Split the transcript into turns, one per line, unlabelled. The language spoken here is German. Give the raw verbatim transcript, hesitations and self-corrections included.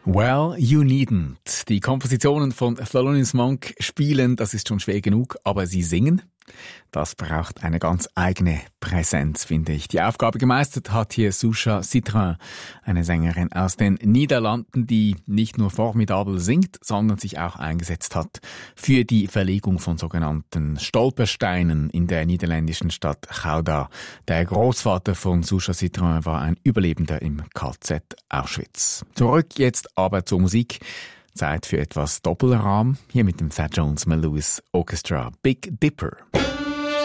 Well, you needn't. Die Kompositionen von Thelonious Monk spielen, das ist schon schwer genug, aber sie singen, das braucht eine ganz eigene Präsenz, finde ich. Die Aufgabe gemeistert hat hier Saoirse Citroën, eine Sängerin aus den Niederlanden, die nicht nur formidabel singt, sondern sich auch eingesetzt hat für die Verlegung von sogenannten Stolpersteinen in der niederländischen Stadt Gouda. Der Großvater von Saoirse Citroën war ein Überlebender im K Z Auschwitz. Zurück jetzt aber zur Musik. Zeit für etwas Doppelrahm. Hier mit dem Fat Jones Mal Lewis Orchestra Big Dipper.